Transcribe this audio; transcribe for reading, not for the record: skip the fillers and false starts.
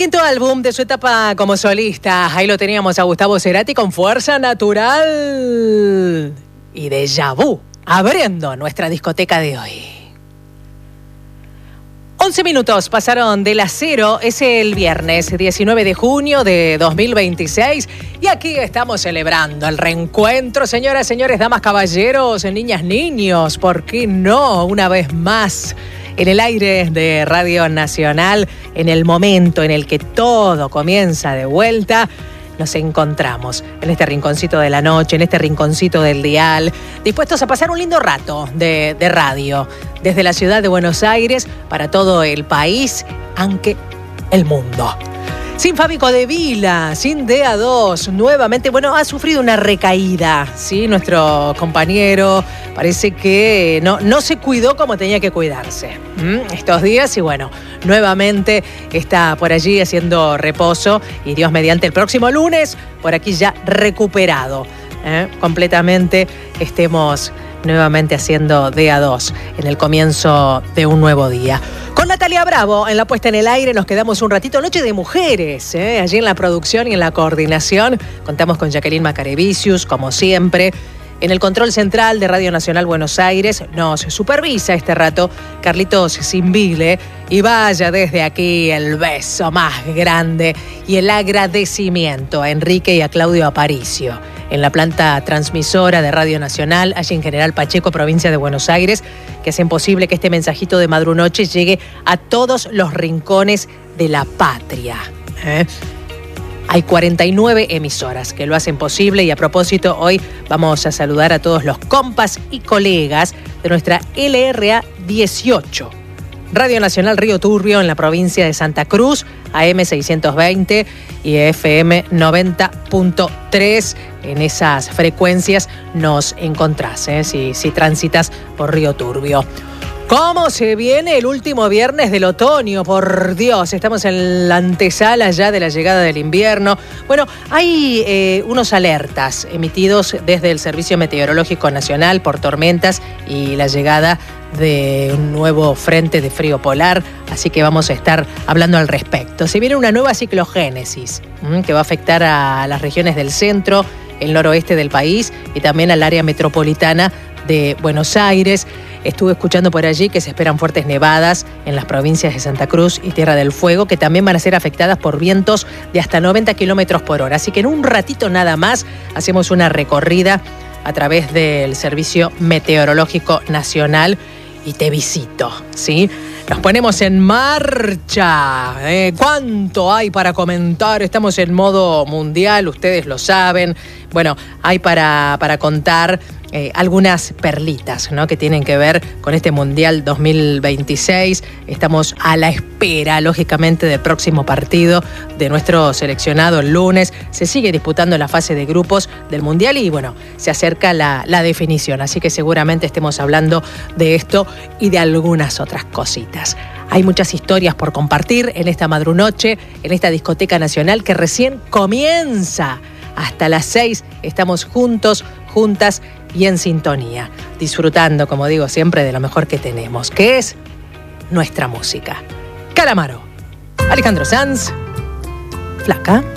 quinto álbum de su etapa como solista. Ahí lo teníamos a Gustavo Cerati con Fuerza Natural y Déjà Vu, abriendo nuestra discoteca de hoy. 11 minutos pasaron de las 0, es el viernes 19 de junio de 2026 y aquí estamos celebrando el reencuentro, señoras, señores, damas, caballeros, niñas, niños, ¿por qué no? Una vez más en el aire de Radio Nacional, en el momento en el que todo comienza de vuelta, nos encontramos en este rinconcito de la noche, en este rinconcito del dial, dispuestos a pasar un lindo rato de radio desde la ciudad de Buenos Aires para todo el país, aunque el mundo. Sin Fabi Codevila, sin DA2, nuevamente, bueno, ha sufrido una recaída, ¿sí? Nuestro compañero parece que no se cuidó como tenía que cuidarse estos días y bueno, nuevamente está por allí haciendo reposo y Dios mediante el próximo lunes, por aquí ya recuperado, completamente estemos nuevamente haciendo DA2 en el comienzo de un nuevo día. Con Natalia Bravo en la puesta en el aire nos quedamos un ratito, Noche de Mujeres, allí en la producción y en la coordinación. Contamos con Jacqueline Macarevicius, como siempre. En el control central de Radio Nacional Buenos Aires nos supervisa este rato Carlitos Simbile. Y vaya desde aquí el beso más grande y el agradecimiento a Enrique y a Claudio Aparicio en la planta transmisora de Radio Nacional, allí en General Pacheco, provincia de Buenos Aires, que hacen posible que este mensajito de Madrunoche llegue a todos los rincones de la patria. Hay 49 emisoras que lo hacen posible y a propósito hoy vamos a saludar a todos los compas y colegas de nuestra LRA 18. Radio Nacional Río Turbio en la provincia de Santa Cruz, AM 620 y FM 90.3. En esas frecuencias nos encontrás, si transitas por Río Turbio. ¿Cómo se viene el último viernes del otoño? Por Dios, estamos en la antesala ya de la llegada del invierno. Bueno, hay unos alertas emitidos desde el Servicio Meteorológico Nacional por tormentas y la llegada de un nuevo frente de frío polar, así que vamos a estar hablando al respecto. Se viene una nueva ciclogénesis que va a afectar a las regiones del centro, el noroeste del país y también al área metropolitana de Buenos Aires. Estuve escuchando por allí que se esperan fuertes nevadas en las provincias de Santa Cruz y Tierra del Fuego, que también van a ser afectadas por vientos de hasta 90 kilómetros por hora. Así que en un ratito nada más hacemos una recorrida a través del Servicio Meteorológico Nacional y te visito, ¿sí? Nos ponemos en marcha. ¿Cuánto hay para comentar? Estamos en modo mundial, ustedes lo saben. Bueno, hay para contar algunas perlitas, ¿no?, que tienen que ver con este Mundial 2026. Estamos a la espera, lógicamente, del próximo partido de nuestro seleccionado el lunes. Se sigue disputando la fase de grupos del Mundial y, bueno, se acerca la definición. Así que seguramente estemos hablando de esto y de algunas otras cositas. Hay muchas historias por compartir en esta madrunoche, en esta discoteca nacional que recién comienza. Hasta las 6 estamos juntos, juntas y en sintonía, disfrutando, como digo siempre, de lo mejor que tenemos, que es nuestra música. Calamaro, Alejandro Sanz, Flaca.